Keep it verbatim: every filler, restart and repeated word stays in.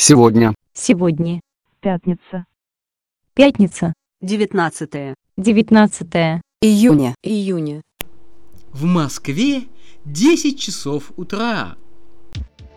Сегодня. Сегодня. Пятница. Пятница. Девятнадцатое. Девятнадцатое. Июня. Июня. В Москве десять часов утра.